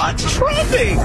What's trending?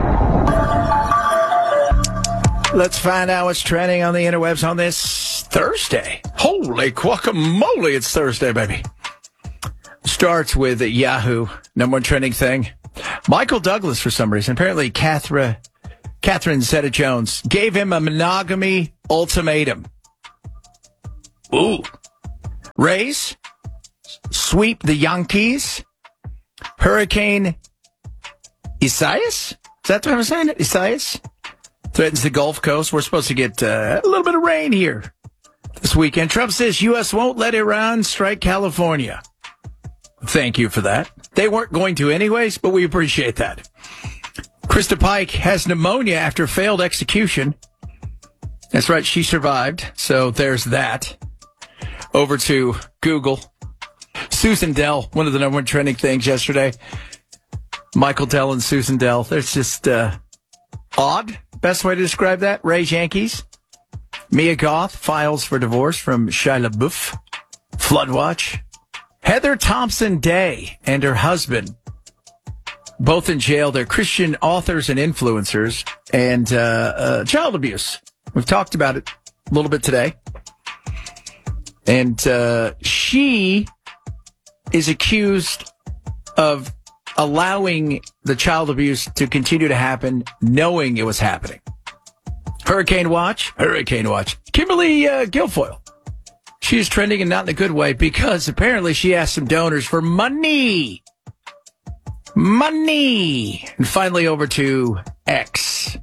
Let's find out what's trending on the interwebs on this Thursday. Holy guacamole, it's Thursday, baby. Starts with Yahoo, number one trending thing. Michael Douglas, for some reason, apparently Catherine Zeta-Jones gave him a monogamy ultimatum. Ooh. Rays sweep the Yankees. Hurricane Isaias? Is that what I'm saying? Isaias? Threatens the Gulf Coast. We're supposed to get a little bit of rain here this weekend. Trump says U.S. won't let Iran strike California. Thank you for that. They weren't going to anyways, but we appreciate that. Krista Pike has pneumonia after failed execution. That's right, she survived. So there's that. Over to Google. Susan Dell, one of the number one trending things yesterday. Michael Dell and Susan Dell. There's just odd. Best way to describe that. Rays Yankees. Mia Goth files for divorce from Shia LaBeouf. Flood watch. Heather Thompson Day and her husband, both in jail. They're Christian authors and influencers, and child abuse. We've talked about it a little bit today. And she is accused of allowing the child abuse to continue to happen, knowing it was happening. Hurricane watch. Kimberly Guilfoyle. She is trending, and not in a good way, because apparently she asked some donors for money. Money. And finally over to X.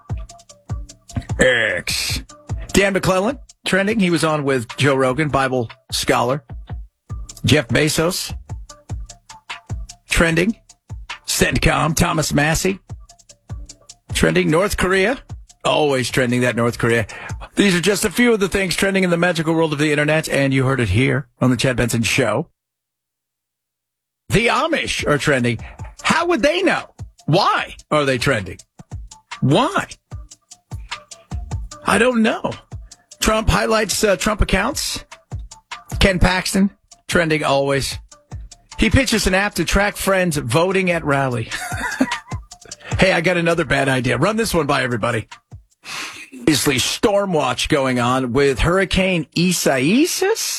Dan McClellan, trending. He was on with Joe Rogan, Bible scholar. Jeff Bezos, trending. CENTCOM, Thomas Massey, trending. North Korea, always trending, that North Korea. These are just a few of the things trending in the magical world of the internet, and you heard it here on the Chad Benson Show. The Amish are trending. How would they know? Why are they trending? Why? I don't know. Trump highlights Trump accounts. Ken Paxton, trending always. He pitches an app to track friends voting at rally. Hey, I got another bad idea. Run this one by everybody. Obviously, storm watch going on with Hurricane Isaias.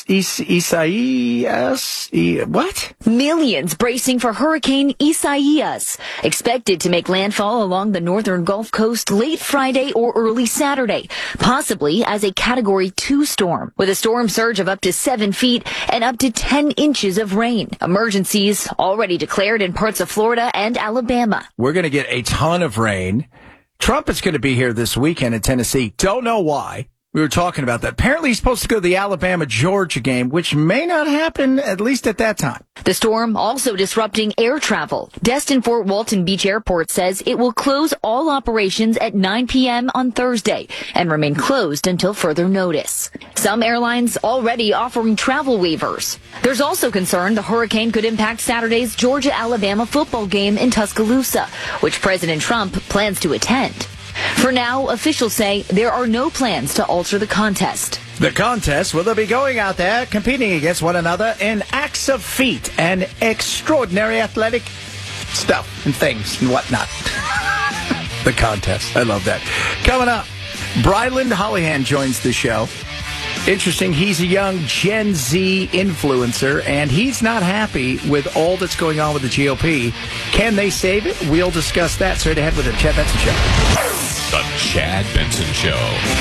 What? Millions bracing for Hurricane Isaias, expected to make landfall along the northern Gulf Coast late Friday or early Saturday, possibly as a Category 2 storm, with a storm surge of up to 7 feet and up to 10 inches of rain. Emergencies already declared in parts of Florida and Alabama. We're going to get a ton of rain. Trump is going to be here this weekend in Tennessee. Don't know why. We were talking about that. Apparently, he's supposed to go to the Alabama-Georgia game, which may not happen, at least at that time. The storm also disrupting air travel. Destin Fort Walton Beach Airport says it will close all operations at 9 p.m. on Thursday and remain closed until further notice. Some airlines already offering travel waivers. There's also concern the hurricane could impact Saturday's Georgia-Alabama football game in Tuscaloosa, which President Trump plans to attend. For now, officials say there are no plans to alter the contest. The contest, will they be going out there competing against one another in acts of feat and extraordinary athletic stuff and things and whatnot? The contest. I love that. Coming up, Bryland Hollyhan joins the show. Interesting, he's a young Gen Z influencer, and he's not happy with all that's going on with the GOP. Can they save it? We'll discuss that straight ahead with the Chad Benson Show. The Chad Benson Show.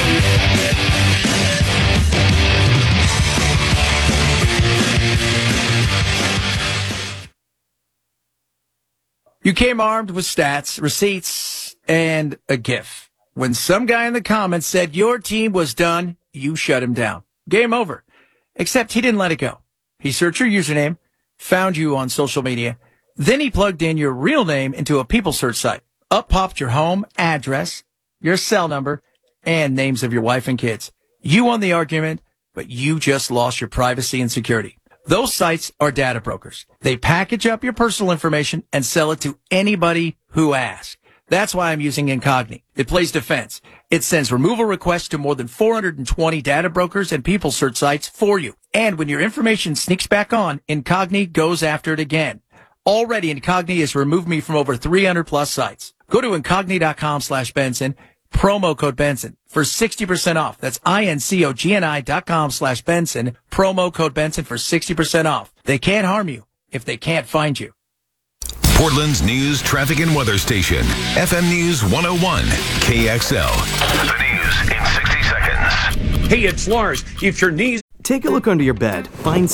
You came armed with stats, receipts, and a GIF. When some guy in the comments said your team was done, you shut him down. Game over. Except he didn't let it go. He searched your username, found you on social media, then he plugged in your real name into a people search site. Up popped your home, address, your cell number, and names of your wife and kids. You won the argument, but you just lost your privacy and security. Those sites are data brokers. They package up your personal information and sell it to anybody who asks. That's why I'm using Incogni. It plays defense. It sends removal requests to more than 420 data brokers and people search sites for you. And when your information sneaks back on, Incogni goes after it again. Already, Incogni has removed me from over 300 plus sites. Go to Incogni.com/Benson, promo code Benson for 60% off. That's INCOGNI.com/Benson, promo code Benson for 60% off. They can't harm you if they can't find you. Portland's news, traffic, and weather station. FM News 101, KXL. The news in 60 seconds. Hey, it's Lars. If your knees... Take a look under your bed. Find